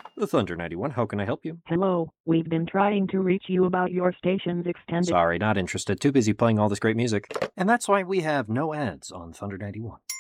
The Thunder 91, how can I help you? Hello, we've been trying to reach you about your station's extended. Sorry, not interested. Too busy playing all this great music. And that's why we have no ads on Thunder 91.